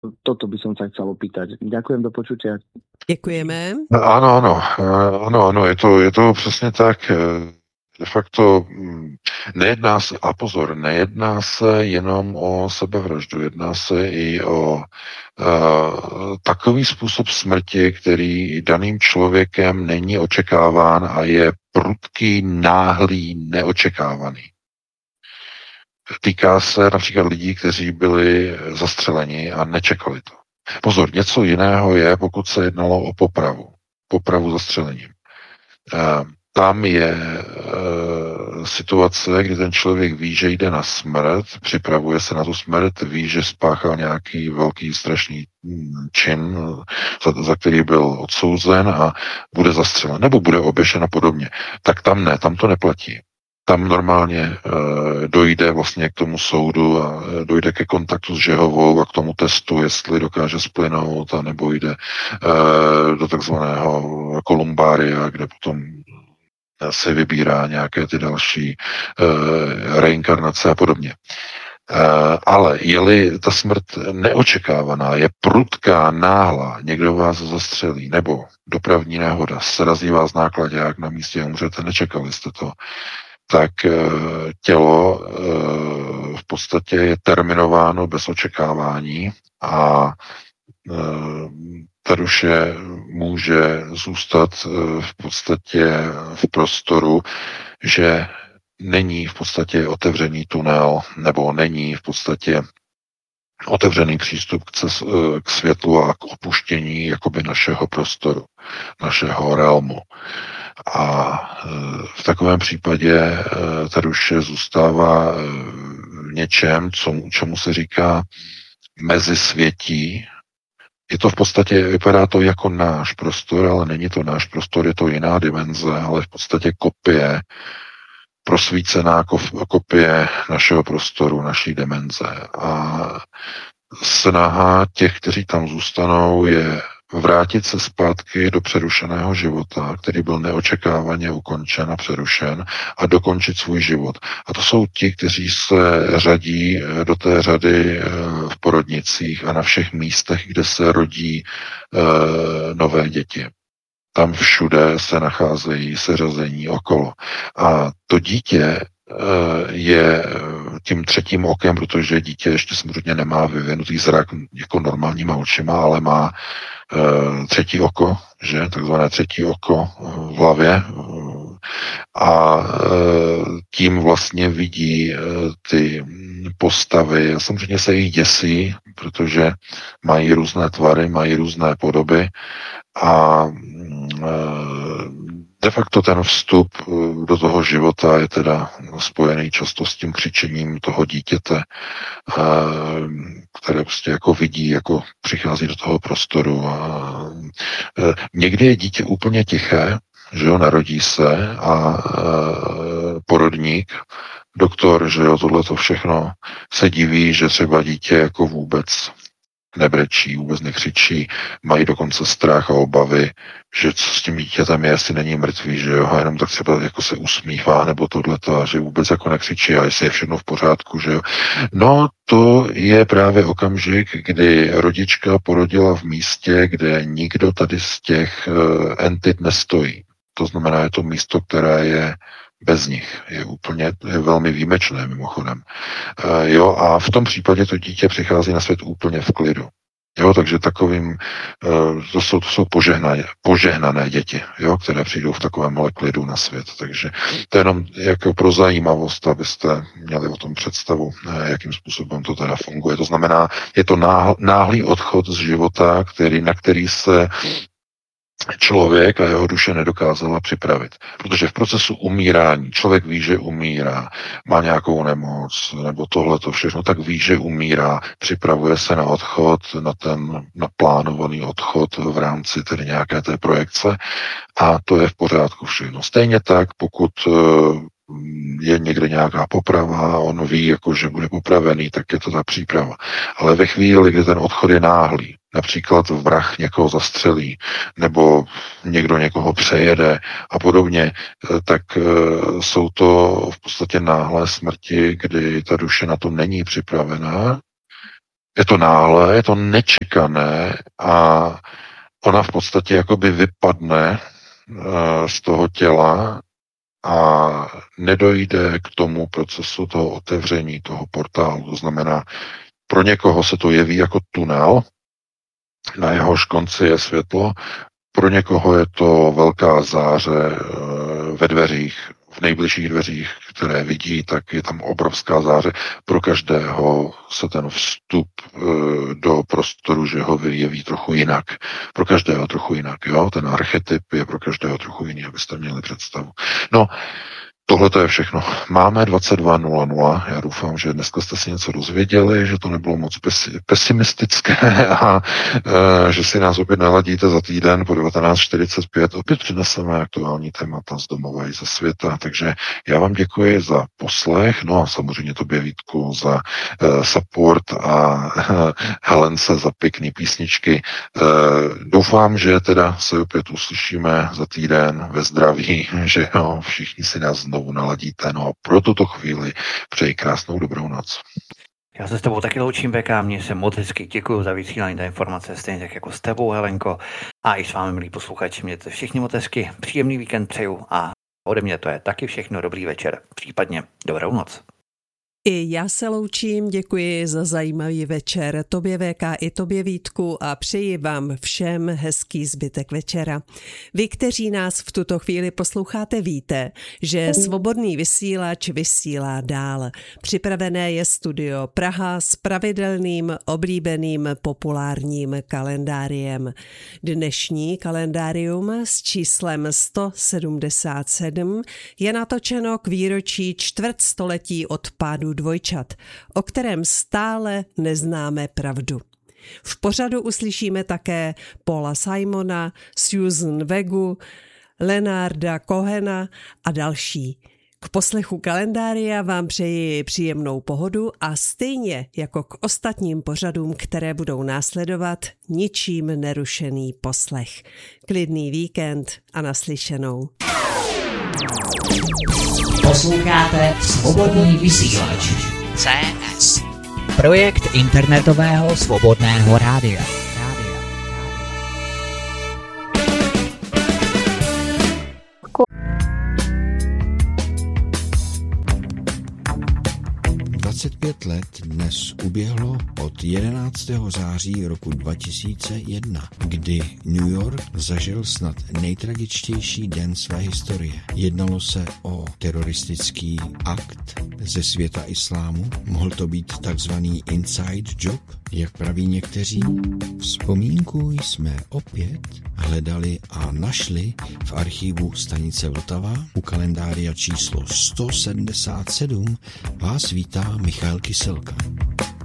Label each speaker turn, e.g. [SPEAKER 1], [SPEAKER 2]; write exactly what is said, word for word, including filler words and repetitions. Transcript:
[SPEAKER 1] Toto by som sa chcel opýtať. Ďakujem, do počutia.
[SPEAKER 2] Děkujeme.
[SPEAKER 3] Ano, ano, ano, ano, je to, je to přesně tak. De facto nejedná se, a pozor, nejedná se jenom o sebevraždu, jedná se i o uh, takový způsob smrti, který daným člověkem není očekáván a je prudký, náhlý, neočekávaný. Týká se například lidí, kteří byli zastřeleni a nečekali to. Pozor, něco jiného je, pokud se jednalo o popravu. Popravu zastřelením. Tam je e, situace, kdy ten člověk ví, že jde na smrt, připravuje se na tu smrt, ví, že spáchal nějaký velký strašný čin, za, za který byl odsouzen a bude zastřelen, nebo bude oběšen a podobně. Tak tam ne, tam to neplatí. Tam normálně e, dojde vlastně k tomu soudu a dojde ke kontaktu s žehovou a k tomu testu, jestli dokáže splynout, a nebo jde e, do takzvaného kolumbária, kde potom se vybírá nějaké ty další e, reinkarnace a podobně. E, ale je-li ta smrt neočekávaná, je prudká, náhlá, někdo vás zastřelí, nebo dopravní nehoda, srazí vás nákladák na místě a umřete, nečekali jste to, tak tělo v podstatě je terminováno bez očekávání a ta duše může zůstat v podstatě v prostoru, že není v podstatě otevřený tunel nebo není v podstatě otevřený přístup k světlu a k opuštění jakoby našeho prostoru, našeho realmu. A v takovém případě ta duše zůstává v něčem, co, čemu se říká mezisvětí. Je to v podstatě, vypadá to jako náš prostor, ale není to náš prostor, je to jiná dimenze, ale v podstatě kopie, prosvícená kopie našeho prostoru, naší dimenze. A snaha těch, kteří tam zůstanou, je vrátit se zpátky do přerušeného života, který byl neočekávaně ukončen a přerušen, a dokončit svůj život. A to jsou ti, kteří se řadí do té řady v porodnicích a na všech místech, kde se rodí e, nové děti. Tam všude se nacházejí seřazení okolo. A to dítě je tím třetím okem, protože dítě ještě samozřejmě nemá vyvinutý zrak jako normálníma očima, ale má e, třetí oko, že, takzvané třetí oko v hlavě, a e, tím vlastně vidí e, ty postavy a samozřejmě se jich děsí, protože mají různé tvary, mají různé podoby a e, de facto ten vstup do toho života je teda spojený často s tím křičením toho dítěte, které prostě jako vidí, jako přichází do toho prostoru. A někdy je dítě úplně tiché, že jo, narodí se a porodník, doktor, že jo, tohleto všechno se diví, že třeba dítě jako vůbec nebrečí, vůbec nekřičí, mají dokonce strach a obavy, že co s tím dítětem je, jestli není mrtvý, že jo, a jenom tak třeba jako se usmívá, nebo tohleto, a že vůbec jako nekřičí, a jestli je všechno v pořádku, že jo. No, to je právě okamžik, kdy rodička porodila v místě, kde nikdo tady z těch uh, entit nestojí. To znamená, je to místo, které je bez nich. Je úplně, je velmi výjimečné mimochodem. E, jo, a v tom případě to dítě přichází na svět úplně v klidu. Jo, takže takovým, e, to jsou, to jsou požehnané, požehnané děti, jo, které přijdou v takovémhle klidu na svět. Takže to je jenom jako pro zajímavost, abyste měli o tom představu, e, jakým způsobem to teda funguje. To znamená, je to náhl, náhlý odchod z života, který, na který se člověk a jeho duše nedokázala připravit. Protože v procesu umírání člověk ví, že umírá, má nějakou nemoc, nebo tohle to všechno, tak ví, že umírá, připravuje se na odchod, na ten naplánovaný odchod v rámci tedy nějaké té projekce, a to je v pořádku všechno. Stejně tak, pokud je někde nějaká poprava, on ví, jako, že bude popravený, tak je to ta příprava. Ale ve chvíli, kdy ten odchod je náhlý, například vrah někoho zastřelí, nebo někdo někoho přejede a podobně, tak jsou to v podstatě náhlé smrti, kdy ta duše na to není připravená Je to náhle, je to nečekané a ona v podstatě jakoby vypadne z toho těla a nedojde k tomu procesu toho otevření toho portálu. To znamená, pro někoho se to jeví jako tunel, na jehož konci je světlo, pro někoho je to velká záře ve dveřích, v nejbližších dveřích, které vidí, tak je tam obrovská záře. Pro každého se ten vstup do prostoru, že ho vyjeví trochu jinak. Pro každého trochu jinak, jo? Ten archetyp je pro každého trochu jiný, abyste měli představu. No, tohle to je všechno. Máme dvacet dva nula nula. Já doufám, že dneska jste si něco dozvěděli, že to nebylo moc pesimistické a e, že si nás opět naladíte za týden po devatenáct čtyřicet pět. Opět přineseme aktuální témata z domova i ze světa. Takže já vám děkuji za poslech, no a samozřejmě tobě, Vítku, za e, support a e, Helence za pěkný písničky. E, doufám, že teda se opět uslyšíme za týden ve zdraví, že jo, všichni si nás znovu naladíte. No a pro tuto chvíli přeji krásnou dobrou noc.
[SPEAKER 2] Já se s tebou taky loučím, B K, mně se moc hezky děkuji za vysílání té informace, stejně tak jako s tebou, Helenko, a i s vámi, milí posluchači, mějte všichni moc hezky, příjemný víkend přeju a ode mě to je taky všechno, dobrý večer, případně dobrou noc.
[SPEAKER 4] I já se loučím, děkuji za zajímavý večer tobě, V K, i tobě, Vítku, a přeji vám všem hezký zbytek večera. Vy, kteří nás v tuto chvíli posloucháte, víte, že Svobodný vysílač vysílá dál. Připravené je studio Praha s pravidelným, oblíbeným, populárním kalendáriem. Dnešní kalendárium s číslem sto sedmdesát sedm je natočeno k výročí čtvrtstoletí od pádu dvojčat, o kterém stále neznáme pravdu. V pořadu uslyšíme také Paula Simona, Susan Vegu, Leonarda Cohena a další. K poslechu kalendária vám přeji příjemnou pohodu a stejně jako k ostatním pořadům, které budou následovat, ničím nerušený poslech. Klidný víkend a naslyšenou.
[SPEAKER 5] Posloucháte Svobodný vysílač C S, projekt internetového svobodného rádia.
[SPEAKER 6] dvacet pět let dnes uběhlo od jedenáctého září roku dva tisíce jedna, kdy New York zažil snad nejtragičtější den své historie. Jednalo se o teroristický akt ze světa islámu. Mohl to být takzvaný inside job, jak praví někteří. Vzpomínku jsme opět hledali a našli v archivu stanice Vltava. U kalendária číslo sto sedmdesát sedm vás vítá Michal Kyselka.